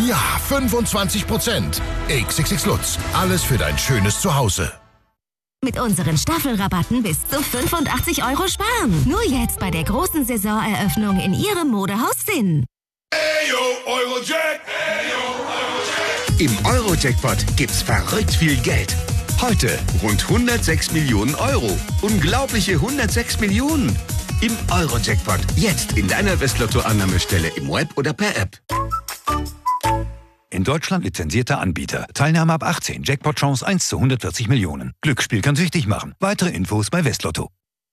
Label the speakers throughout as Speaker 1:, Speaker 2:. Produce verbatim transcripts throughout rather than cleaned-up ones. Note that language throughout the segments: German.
Speaker 1: Ja, fünfundzwanzig Prozent. X X X Lutz. Alles für dein schönes Zuhause.
Speaker 2: Mit unseren Staffelrabatten bis zu fünfundachtzig Euro sparen. Nur jetzt bei der großen Saisoneröffnung in Ihrem Modehaus Sinn.
Speaker 3: Ayo, Eurojack! Ayo, Eurojack!
Speaker 4: Im Eurojackpot gibt's verrückt viel Geld. Heute rund hundertsechs Millionen Euro. Unglaubliche hundertsechs Millionen. Im Eurojackpot. Jetzt in deiner Westlotto-Annahmestelle im Web oder per App.
Speaker 5: In Deutschland lizenzierter Anbieter. Teilnahme ab achtzehn. Jackpot-Chance eins zu hundertvierzig Millionen. Glücksspiel kann süchtig machen. Weitere Infos bei Westlotto.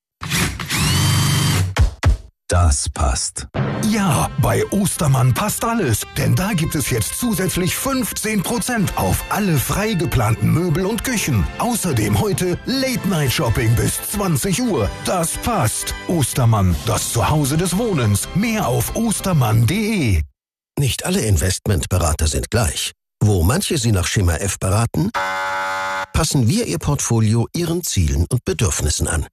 Speaker 6: Das passt.
Speaker 1: Ja, bei Ostermann passt alles. Denn da gibt es jetzt zusätzlich fünfzehn Prozent auf alle frei geplanten Möbel und Küchen. Außerdem heute Late-Night-Shopping bis zwanzig Uhr. Das passt. Ostermann, das Zuhause des Wohnens. Mehr auf ostermann punkt de.
Speaker 7: Nicht alle Investmentberater sind gleich. Wo manche Sie nach Schema F beraten, passen wir Ihr Portfolio Ihren Zielen und Bedürfnissen an.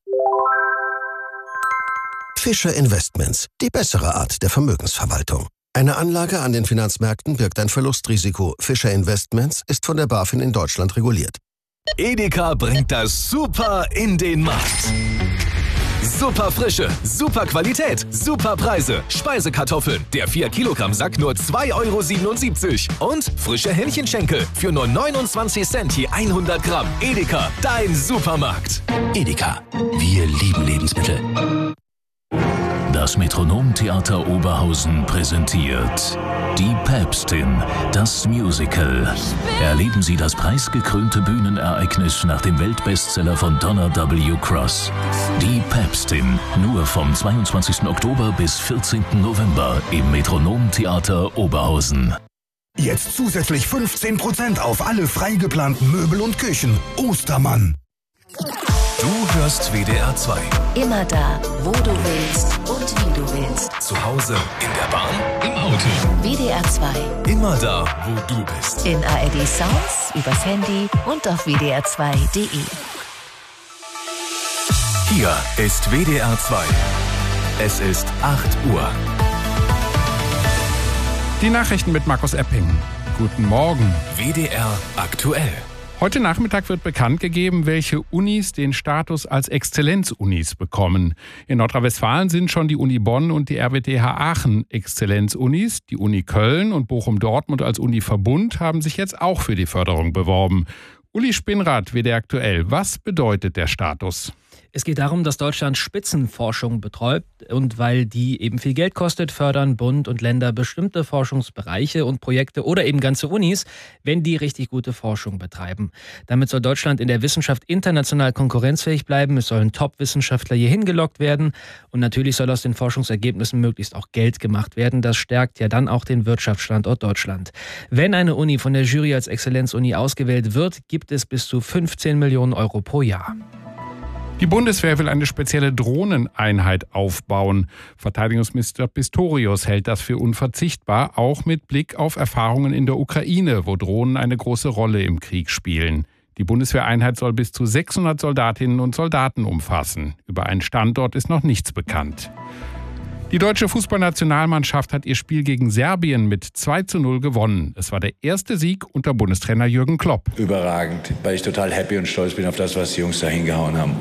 Speaker 7: Fischer Investments, die bessere Art der Vermögensverwaltung. Eine Anlage an den Finanzmärkten birgt ein Verlustrisiko. Fischer Investments ist von der BaFin in Deutschland reguliert.
Speaker 6: Edeka bringt das Super in den Markt. Super Frische, super Qualität, super Preise. Speisekartoffeln, der vier Kilogramm Sack nur zwei Euro siebenundsiebzig. Und frische Hähnchenschenkel für nur neunundzwanzig Cent je hundert Gramm. Edeka, dein Supermarkt.
Speaker 8: Edeka, wir lieben Lebensmittel. Das Metronom-Theater Oberhausen präsentiert Die Päpstin, das Musical. Erleben Sie das preisgekrönte Bühnenereignis nach dem Weltbestseller von Donna W. Cross. Die Päpstin, nur vom zweiundzwanzigsten Oktober bis vierzehnten November im Metronom-Theater Oberhausen.
Speaker 1: Jetzt zusätzlich fünfzehn Prozent auf alle frei geplanten Möbel und Küchen. Ostermann.
Speaker 6: Du hörst W D R zwei.
Speaker 2: Immer da, wo du willst und wie du willst.
Speaker 6: Zu Hause, in der Bahn, im Auto.
Speaker 2: W D R zwei.
Speaker 6: Immer da, wo du bist.
Speaker 2: In A R D Sounds, übers Handy und auf w d r zwei punkt de.
Speaker 6: Hier ist W D R zwei. Es ist acht Uhr.
Speaker 9: Die Nachrichten mit Markus Epping. Guten Morgen.
Speaker 6: W D R aktuell.
Speaker 9: Heute Nachmittag wird bekannt gegeben, welche Unis den Status als Exzellenzunis bekommen. In Nordrhein-Westfalen sind schon die Uni Bonn und die R W T H Aachen Exzellenzunis. Die Uni Köln und Bochum-Dortmund als Univerbund haben sich jetzt auch für die Förderung beworben. Uli Spinnrath, W D R aktuell. Was bedeutet der Status?
Speaker 10: Es geht darum, dass Deutschland Spitzenforschung betreut und weil die eben viel Geld kostet, fördern Bund und Länder bestimmte Forschungsbereiche und Projekte oder eben ganze Unis, wenn die richtig gute Forschung betreiben. Damit soll Deutschland in der Wissenschaft international konkurrenzfähig bleiben. Es sollen Top-Wissenschaftler hier hingelockt werden und natürlich soll aus den Forschungsergebnissen möglichst auch Geld gemacht werden. Das stärkt ja dann auch den Wirtschaftsstandort Deutschland. Wenn eine Uni von der Jury als Exzellenzuni ausgewählt wird, gibt es bis zu fünfzehn Millionen Euro pro Jahr.
Speaker 9: Die Bundeswehr will eine spezielle Drohneneinheit aufbauen. Verteidigungsminister Pistorius hält das für unverzichtbar, auch mit Blick auf Erfahrungen in der Ukraine, wo Drohnen eine große Rolle im Krieg spielen. Die Bundeswehreinheit soll bis zu sechshundert Soldatinnen und Soldaten umfassen. Über einen Standort ist noch nichts bekannt. Die deutsche Fußballnationalmannschaft hat ihr Spiel gegen Serbien mit zwei zu null gewonnen. Es war der erste Sieg unter Bundestrainer Jürgen Klopp.
Speaker 11: Überragend, weil ich total happy und stolz bin auf das, was die Jungs da hingehauen haben.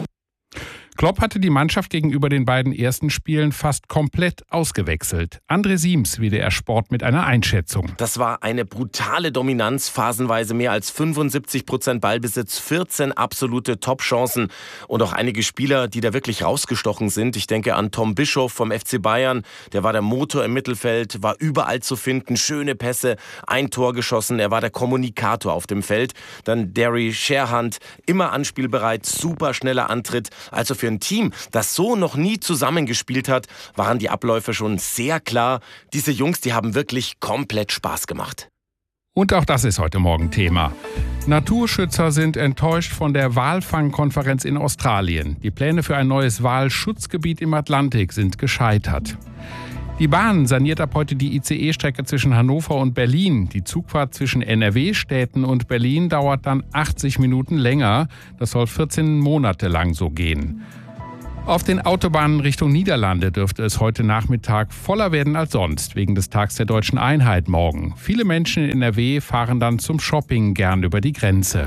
Speaker 9: Klopp hatte die Mannschaft gegenüber den beiden ersten Spielen fast komplett ausgewechselt. André Siems, W D R Sport, mit einer Einschätzung.
Speaker 12: Das war eine brutale Dominanz, phasenweise mehr als fünfundsiebzig Prozent Ballbesitz, vierzehn absolute Top-Chancen und auch einige Spieler, die da wirklich rausgestochen sind. Ich denke an Tom Bischoff vom F C Bayern, der war der Motor im Mittelfeld, war überall zu finden, schöne Pässe, ein Tor geschossen, er war der Kommunikator auf dem Feld. Dann Derry Sherhunt, immer anspielbereit, super schneller Antritt, also für ein Team, das so noch nie zusammengespielt hat, waren die Abläufe schon sehr klar. Diese Jungs, die haben wirklich komplett Spaß gemacht.
Speaker 9: Und auch das ist heute Morgen Thema. Naturschützer sind enttäuscht von der Walfangkonferenz in Australien. Die Pläne für ein neues Walschutzgebiet im Atlantik sind gescheitert. Die Bahn saniert ab heute die I C E-Strecke zwischen Hannover und Berlin. Die Zugfahrt zwischen N R W-Städten und Berlin dauert dann achtzig Minuten länger. Das soll vierzehn Monate lang so gehen. Auf den Autobahnen Richtung Niederlande dürfte es heute Nachmittag voller werden als sonst, wegen des Tags der Deutschen Einheit morgen. Viele Menschen in N R W fahren dann zum Shopping gern über die Grenze.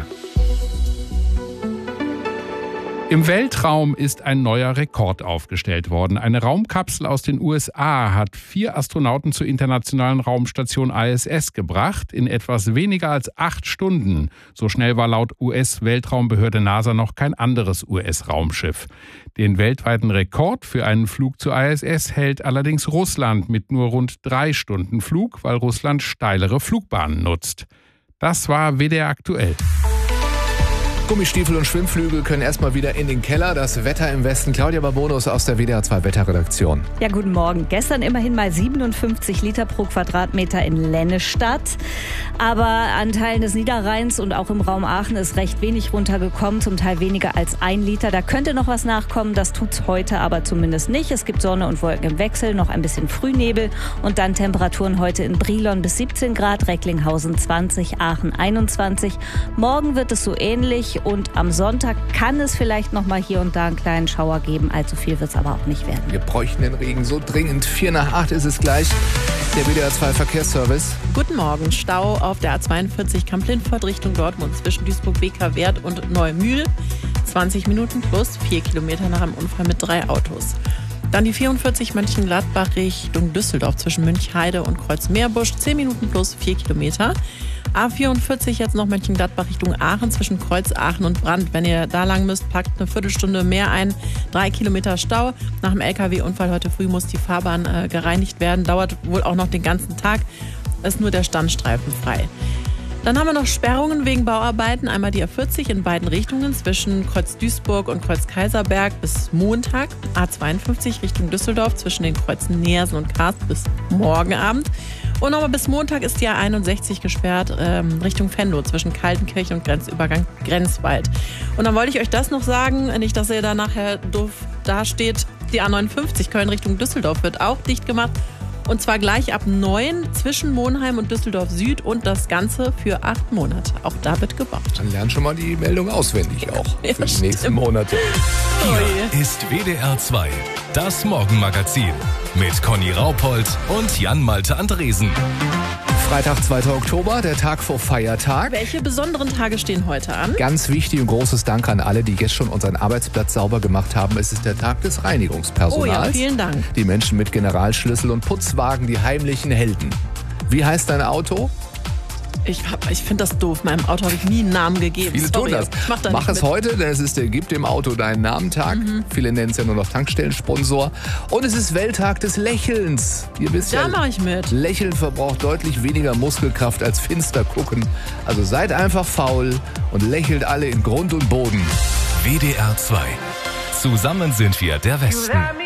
Speaker 9: Im Weltraum ist ein neuer Rekord aufgestellt worden. Eine Raumkapsel aus den U S A hat vier Astronauten zur internationalen Raumstation I S S gebracht, in etwas weniger als acht Stunden. So schnell war laut U S-Weltraumbehörde NASA noch kein anderes U S-Raumschiff. Den weltweiten Rekord für einen Flug zur I S S hält allerdings Russland mit nur rund drei Stunden Flug, weil Russland steilere Flugbahnen nutzt. Das war W D R aktuell.
Speaker 13: Gummistiefel und Schwimmflügel können erstmal wieder in den Keller. Das Wetter im Westen. Claudia Babonus aus der W D R zwei Wetterredaktion.
Speaker 14: Ja, guten Morgen. Gestern immerhin mal siebenundfünfzig Liter pro Quadratmeter in Lennestadt. Aber an Teilen des Niederrheins und auch im Raum Aachen ist recht wenig runtergekommen. Zum Teil weniger als ein Liter. Da könnte noch was nachkommen. Das tut's heute aber zumindest nicht. Es gibt Sonne und Wolken im Wechsel, noch ein bisschen Frühnebel. Und dann Temperaturen heute in Brilon bis siebzehn Grad, Recklinghausen zwanzig, Aachen einundzwanzig. Morgen wird es so ähnlich. Und am Sonntag kann es vielleicht noch mal hier und da einen kleinen Schauer geben. Allzu viel wird es aber auch nicht werden.
Speaker 13: Wir bräuchten den Regen so dringend. Vier nach acht ist es gleich. Der W D R zwei Verkehrsservice.
Speaker 15: Guten Morgen. Stau auf der A zweiundvierzig Kamp-Lindfort Richtung Dortmund zwischen Duisburg-Beker-Wert und Neumühl. zwanzig Minuten plus vier Kilometer nach einem Unfall mit drei Autos. Dann die vierundvierzig Mönchengladbach Richtung Düsseldorf zwischen Münchheide und Kreuzmeerbusch. zehn Minuten plus vier Kilometer. A vierundvierzig jetzt noch Mönchengladbach Richtung Aachen zwischen Kreuz, Aachen und Brand. Wenn ihr da lang müsst, packt eine Viertelstunde mehr ein. Drei Kilometer Stau. Nach dem L K W-Unfall heute früh muss die Fahrbahn äh, gereinigt werden. Dauert wohl auch noch den ganzen Tag. Ist nur der Standstreifen frei. Dann haben wir noch Sperrungen wegen Bauarbeiten. Einmal die A vierzig in beiden Richtungen zwischen Kreuz Duisburg und Kreuz Kaiserberg bis Montag. A zweiundfünfzig Richtung Düsseldorf zwischen den Kreuzen Neersen und Karst bis morgen Abend. Und nochmal bis Montag ist die A einundsechzig gesperrt ähm, Richtung Venlo zwischen Kaltenkirchen und Grenzübergang Grenzwald. Und dann wollte ich euch das noch sagen, nicht, dass ihr da nachher doof dasteht. Die A neunundfünfzig Köln Richtung Düsseldorf wird auch dicht gemacht. Und zwar gleich ab neun zwischen Monheim und Düsseldorf Süd und das Ganze für acht Monate. Auch da wird gebaut.
Speaker 13: Dann lernen schon mal die Meldung auswendig auch
Speaker 15: ja,
Speaker 13: für die
Speaker 15: stimmt.
Speaker 13: nächsten Monate.
Speaker 6: Hier ist W D R zwei, das Morgenmagazin mit Conny Raupold und Jan-Malte Andresen.
Speaker 13: Freitag, zweiter Oktober, der Tag vor Feiertag.
Speaker 15: Welche besonderen Tage stehen heute an?
Speaker 13: Ganz wichtig und großes Dank an alle, die jetzt schon unseren Arbeitsplatz sauber gemacht haben. Es ist der Tag des Reinigungspersonals.
Speaker 15: Oh ja, vielen Dank.
Speaker 13: Die Menschen mit Generalschlüssel und Putzwagen, die heimlichen Helden. Wie heißt dein Auto?
Speaker 15: Ich, ich finde das doof. Meinem Auto habe ich nie einen Namen gegeben.
Speaker 13: Viele
Speaker 15: Sorry,
Speaker 13: tun das.
Speaker 15: ich mach da
Speaker 13: Mach es
Speaker 15: mit.
Speaker 13: heute, denn es ist der Gib dem Auto deinen Namentag. Mhm. Viele nennen es ja nur noch Tankstellensponsor. Und es ist Welttag des Lächelns. Ihr wisst
Speaker 15: Da
Speaker 13: ja,
Speaker 15: mache ich mit.
Speaker 13: Lächeln verbraucht deutlich weniger Muskelkraft als finster gucken. Also seid einfach faul und lächelt alle in Grund und Boden.
Speaker 6: W D R zwei. Zusammen sind wir der Westen.